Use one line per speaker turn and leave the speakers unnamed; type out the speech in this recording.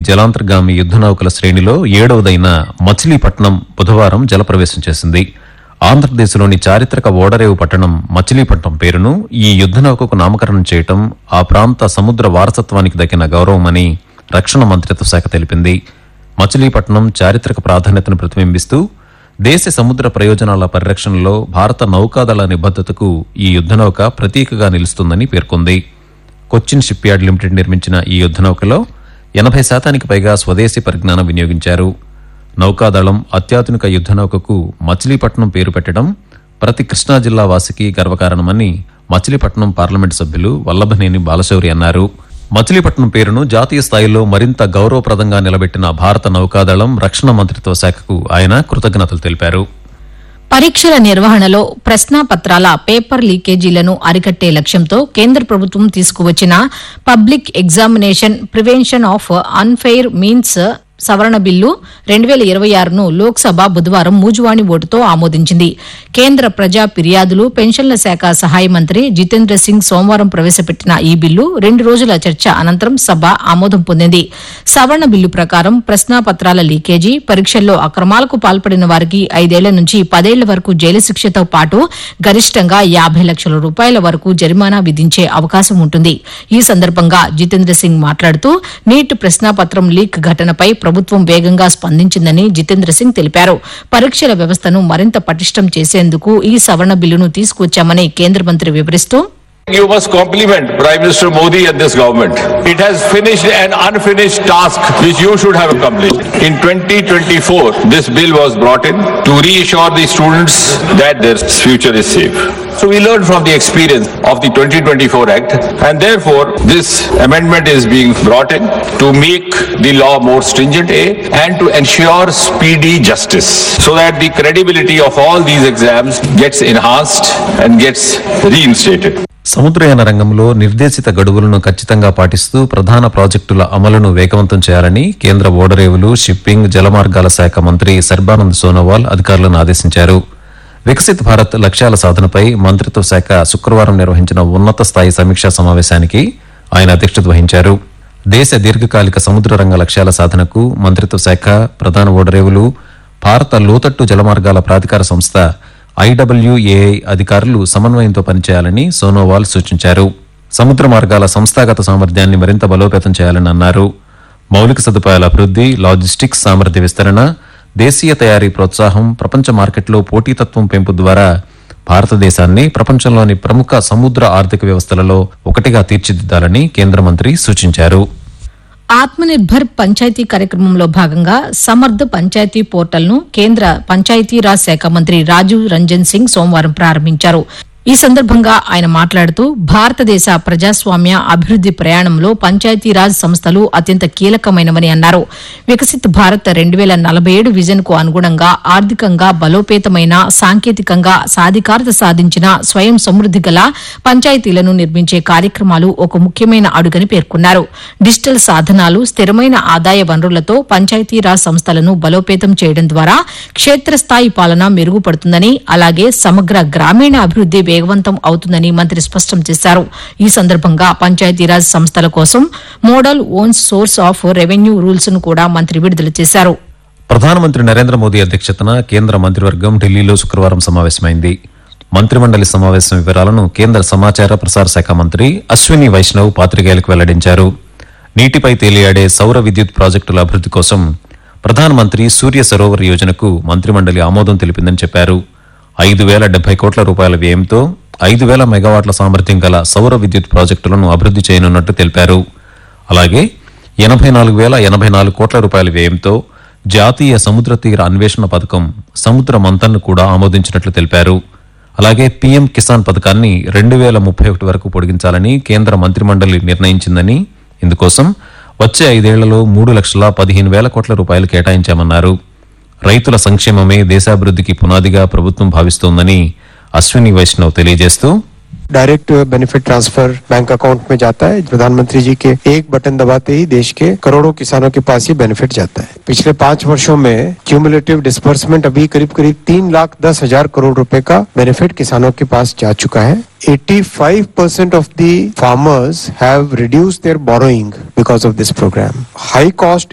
జలాంతర్గామి యుద్ద నౌకల శ్రేణిలో 7వదైన మచిలీపట్నం బుధవారం జలప్రవేశం చేసింది. ఆంధ్రప్రదేశ్లోని చారిత్రక ఓడరేవు పట్టణం మచిలీపట్నం పేరును ఈ యుద్ద నౌకకు నామకరణం చేయటం ఆ ప్రాంత సముద్ర వారసత్వానికి దక్కిన గౌరవమని రక్షణ మంత్రిత్వ శాఖ తెలిపింది. మచిలీపట్నం చారిత్రక ప్రాధాన్యతను ప్రతిబింబిస్తూ దేశ సముద్ర ప్రయోజనాల పరిరక్షణలో భారత నౌకాదళ నిబద్ధతకు ఈ యుద్దనౌక ప్రతీకగా నిలుస్తుందని పేర్కొంది. కొచ్చిన్ షిప్ యార్డ్ లిమిటెడ్ నిర్మించిన ఈ యుద్దనౌకలో 80% పైగా స్వదేశీ పరిజ్ఞానం వినియోగించారు. నౌకాదళం అత్యాధునిక యుద్దనౌకకు మచిలీపట్నం పేరు పెట్టడం ప్రతి కృష్ణా జిల్లా వాసికి గర్వకారణమని మచిలీపట్నం పార్లమెంటు సభ్యులు వల్లభనేని బాలశౌరి అన్నారు. మచిలీపట్నం పేరును జాతీయ స్థాయిలో మరింత గౌరవప్రదంగా నిలబెట్టిన భారత నౌకాదళం, రక్షణ మంత్రిత్వ శాఖకు ఆయన కృతజ్ఞతలు తెలిపారు.
పరీక్షల నిర్వహణలో ప్రశ్నాపత్రాల పేపర్ లీకేజీలను అరికట్టే లక్ష్యంతో కేంద్ర ప్రభుత్వం తీసుకువచ్చిన public examination prevention of unfair means సవరణ బిల్లు 2026ను లోక్సభ బుధవారం మూజువాణి ఓటుతో ఆమోదించింది. కేంద్ర ప్రజా ఫిర్యాదులు, పెన్షన్ల శాఖ సహాయ మంత్రి జితేంద్ర సింగ్ సోమవారం ప్రవేశపెట్టిన ఈ బిల్లు 2 రోజుల చర్చ అనంతరం సభ ఆమోదం పొందింది. సవరణ బిల్లు ప్రకారం ప్రశ్నాపత్రాల లీకేజీ, పరీక్షల్లో అక్రమాలకు పాల్పడిన వారికి 5 ఏళ్ల నుంచి 10 ఏళ్ల వరకు జైలు శిక్షతో పాటు గరిష్టంగా 50 లక్షల రూపాయల వరకు జరిమానా విధించే అవకాశం ఉంటుంది. ఈ సందర్భంగా జితేంద్ర సింగ్ మాట్లాడుతూ నీట్ ప్రశ్నాపత్రం లీక్ ఘటనపై ప్రభుత్వం వేగంగా స్పందించిందని జితేంద్ర సింగ్ తెలిపారు. పరీక్షల వ్యవస్థను మరింత పటిష్టం చేసేందుకు ఈ సవరణ బిల్లును తీసుకొచ్చామని కేంద్ర మంత్రి వివరిస్తూ,
You must compliment Prime Minister Modi and this government. It has finished an unfinished task which you should have accomplished. In 2024, this bill was brought in to reassure the students that their future is safe. So we learned from the experience of the 2024 Act, and therefore this amendment is being brought in to make the law more stringent and to ensure speedy justice so that the credibility of all these exams gets enhanced and gets reinstated.
సముద్రయాన రంగంలో నిర్దేశిత గడువులను ఖచ్చితంగా పాటిస్తూ ప్రధాన ప్రాజెక్టుల అమలును వేగవంతం చేయాలని కేంద్ర ఓడరేవులు, షిప్పింగ్, జలమార్గాల శాఖ మంత్రి సర్బానంద్ సోనోవాల్ అధికారులను ఆదేశించారు. వికసిత్ భారత్ లక్ష్యాల సాధనపై మంత్రిత్వ శాఖ శుక్రవారం నిర్వహించిన ఉన్నత స్థాయి సమీక్షా సమావేశానికి ఆయన అధ్యక్షత వహించారు. దేశ దీర్ఘకాలిక సముద్ర రంగ లక్ష్యాల సాధనకు మంత్రిత్వ శాఖ, ప్రధాన ఓడరేవులు, భారత లోతట్టు జలమార్గాల ప్రాధికార సంస్థ IWAI అధికారులు సమన్వయంతో పనిచేయాలని సోనోవాల్ సూచించారు. సముద్ర మార్గాల సంస్థాగత సామర్థ్యాన్ని మరింత బలోపేతం చేయాలని అన్నారు. మౌలిక సదుపాయాల అభివృద్ది, లాజిస్టిక్స్ సామర్థ్య విస్తరణ, దేశీయ తయారీ ప్రోత్సాహం, ప్రపంచ మార్కెట్లో పోటీతత్వం పెంపు ద్వారా భారతదేశాన్ని ప్రపంచంలోని ప్రముఖ సముద్ర ఆర్థిక వ్యవస్థలలో ఒకటిగా తీర్చిదిద్దాలని కేంద్ర మంత్రి సూచించారు.
ఆత్మనిర్భర్ పంచాయతీ కార్యక్రమంలో భాగంగా సమర్థ్ పంచాయతీ పోర్టల్ను కేంద్ర పంచాయతీరాజ్ శాఖ మంత్రి రాజీవ్ రంజన్ సింగ్ సోమవారం ప్రారంభించారు. ఈ సందర్భంగా ఆయన మాట్లాడుతూ భారతదేశ ప్రజాస్వామ్య అభివృద్ది ప్రయాణంలో పంచాయతీరాజ్ సంస్థలు అత్యంత కీలకమైనవని అన్నారు. వికసిత్ భారత్ 2047 విజన్ కు అనుగుణంగా ఆర్థికంగా బలోపేతమైన, సాంకేతికంగా సాధికారత సాధించిన, స్వయం సమృద్ది గల పంచాయతీలను నిర్మించే కార్యక్రమాలు ఒక ముఖ్యమైన అడుగని పేర్కొన్నారు. డిజిటల్ సాధనాలు, స్థిరమైన ఆదాయ వనరులతో పంచాయతీరాజ్ సంస్థలను బలోపేతం చేయడం ద్వారా క్షేత్రస్థాయి పాలన మెరుగుపడుతుందని, అలాగే సమగ్ర గ్రామీణ అభివృద్ది వేగవంతం అవుతుందని మంత్రి స్పష్టం చేశారు. ఈ సందర్భంగా పంచాయతీరాజ్ సంస్థల కోసం model own source of revenue rules ను కూడా మంత్రి విడుదల చేశారు.
ప్రధానమంత్రి నరేంద్ర మోదీ అధ్యక్షతన కేంద్ర మంత్రివర్గం ఢిల్లీలో శుక్రవారం సమావేశమైంది. మంత్రిమండలి సమావేశం వివరాలను కేంద్ర సమాచార ప్రసార శాఖ మంత్రి అశ్విని వైష్ణవ్ పాత్రికేయులకు వెల్లడించారు. నీటిపై తేలియాడే సౌర విద్యుత్ ప్రాజెక్టుల అభివృద్ది కోసం ప్రధానమంత్రి సూర్య సరోవర్ యోజనకు మంత్రిమండలి ఆమోదం తెలిపిందని చెప్పారు. 5,070 కోట్ల రూపాయల వ్యయంతో 5,000 మెగావాట్ల సామర్థ్యం గల సౌర విద్యుత్ ప్రాజెక్టులను అభివృద్ది చేయనున్నట్టు తెలిపారు. అలాగే 84,084 కోట్ల రూపాయల వ్యయంతో జాతీయ సముద్ర తీర అన్వేషణ పథకం సముద్ర మంథన్ను కూడా ఆమోదించినట్లు తెలిపారు. అలాగే పీఎం కిసాన్ పథకాన్ని 2031 వరకు పొడిగించాలని కేంద్ర మంత్రిమండలి నిర్ణయించిందని, ఇందుకోసం వచ్చే 5 ఏళ్లలో 3,15,000 కోట్ల రూపాయలు కేటాయించామన్నారు. రైతుల సంక్షేమమే దేశాభివృద్ధికి పునాదిగా ప్రభుత్వం భావిస్తోందని అశ్విని వైష్ణవ్ తెలియజేస్తూ,
direct benefit transfer bank account में जाता है. प्रधानमंत्री जी के एक बटन दबाते ही देश के करोड़ों किसानों के पास ये बेनिफिट जाता है. पिछले 5 वर्षों में क्यूमुलेटिव डिस्बर्समेंट अभी करीब 3,10,000 करोड़ रुपए का बेनिफिट किसानों के पास जा चुका है. 85% of the farmers have reduced their borrowing because of this program. High cost